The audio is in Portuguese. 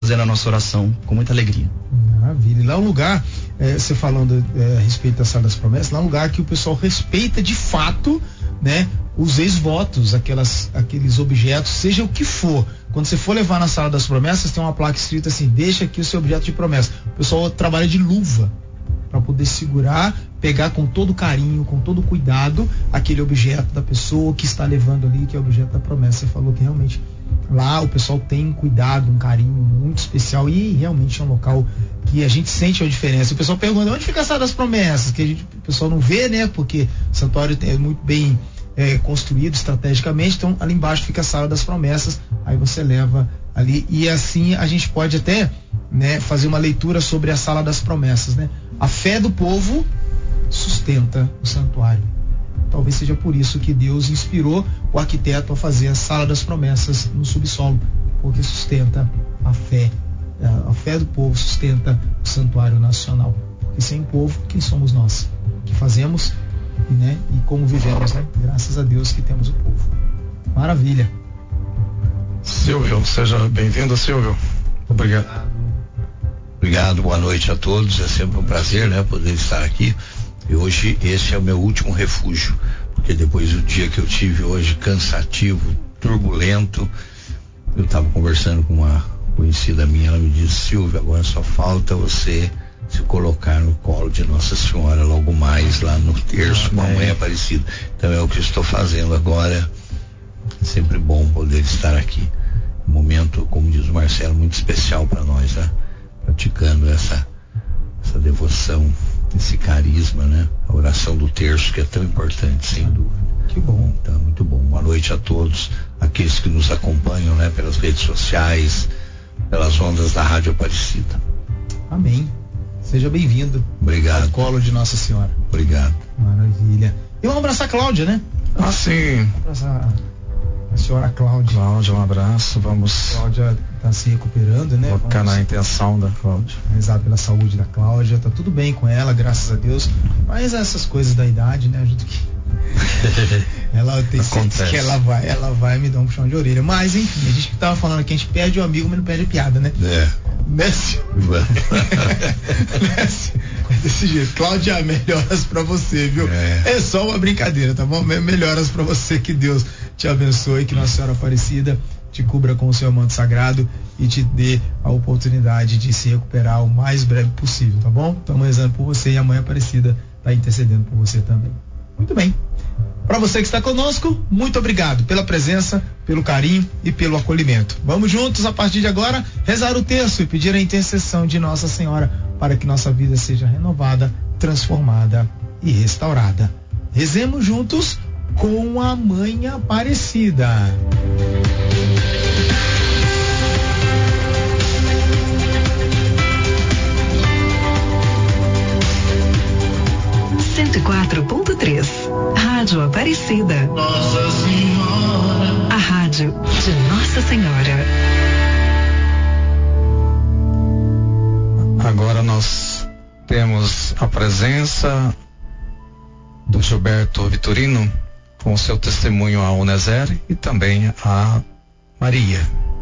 fazendo a nossa oração com muita alegria. Maravilha. E lá é um lugar, você falando a respeito da Sala das Promessas, lá é um lugar que o pessoal respeita de fato, né, os ex-votos, aqueles objetos, seja o que for. Quando você for levar na Sala das Promessas, tem uma placa escrita assim: deixa aqui o seu objeto de promessa. O pessoal trabalha de luva para poder segurar, pegar com todo carinho, com todo cuidado, aquele objeto da pessoa que está levando ali, que é o objeto da promessa. Você falou que realmente lá o pessoal tem um cuidado, um carinho muito especial, e realmente é um local que a gente sente a diferença. O pessoal pergunta: onde fica a Sala das Promessas? Que o pessoal não vê, né? Porque o santuário é muito bem construído estrategicamente. Então ali embaixo fica a Sala das Promessas, aí você leva ali, e assim a gente pode até, né, fazer uma leitura sobre a Sala das Promessas, né? A fé do povo sustenta o santuário. Talvez seja por isso que Deus inspirou o arquiteto a fazer a Sala das Promessas no subsolo, porque sustenta a fé do povo sustenta o santuário nacional. Porque sem o povo, quem somos nós? O que fazemos, né? E como vivemos, né? Graças a Deus que temos o povo. Maravilha. Silvio, seja bem-vindo, Silvio. Obrigado. Obrigado, boa noite a todos. É sempre um prazer, né, poder estar aqui. E hoje esse é o meu último refúgio, porque depois do dia que eu tive hoje, cansativo, turbulento, eu estava conversando com uma conhecida minha, ela me disse: Silvio, agora só falta você se colocar no colo de Nossa Senhora logo mais lá no terço com a Mãe Aparecida. Então é o que eu estou fazendo agora. É sempre bom poder estar aqui. Um momento, como diz o Marcelo, muito especial para nós, né? Praticando essa devoção, esse carisma, né? A oração do terço, que é tão importante, sem dúvida. Que bom. Então, muito bom. Boa noite a todos, aqueles que nos acompanham, né? Pelas redes sociais, pelas ondas da Rádio Aparecida. Amém. Seja bem-vindo. Obrigado. Ao colo de Nossa Senhora. Obrigado. Maravilha. E vamos abraçar a Cláudia, né? Ah, sim. Vamos abraçar a senhora Cláudia. Cláudia, um abraço. Vamos. Cláudia está se recuperando, né? Focar na intenção da Cláudia. Rezar pela saúde da Cláudia. Tá tudo bem com ela, graças a Deus. Mas essas coisas da idade, né? Ajuda que ela tem certeza que ela vai me dar um puxão de orelha. Mas enfim, a gente que tava falando aqui, a gente perde o amigo, mas não perde a piada, né? Messi. É desse jeito. Cláudia, melhoras pra você, viu? É só uma brincadeira, tá bom? Melhoras pra você, que Deus te abençoe, que Nossa Senhora Aparecida te cubra com o seu manto sagrado e te dê a oportunidade de se recuperar o mais breve possível, tá bom? Estamos rezando por você e a Mãe Aparecida está intercedendo por você também. Muito bem. Para você que está conosco, muito obrigado pela presença, pelo carinho e pelo acolhimento. Vamos juntos, a partir de agora, rezar o terço e pedir a intercessão de Nossa Senhora para que nossa vida seja renovada, transformada e restaurada. Rezemos juntos com a Mãe Aparecida. Rádio Aparecida. Nossa Senhora. A rádio de Nossa Senhora. Agora nós temos a presença do Gilberto Vitorino com seu testemunho a Onesere e também a Maria.